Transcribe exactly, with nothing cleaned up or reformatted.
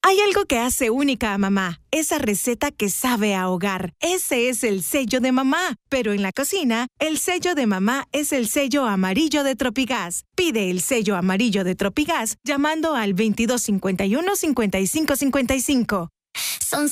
Hay algo que hace única a mamá, esa receta que sabe a hogar. Ese es el sello de mamá. Pero en la cocina, el sello de mamá es el sello amarillo de Tropigas. Pide el sello amarillo de Tropigas llamando al veintidós cincuenta y uno, cincuenta y cinco cincuenta y cinco.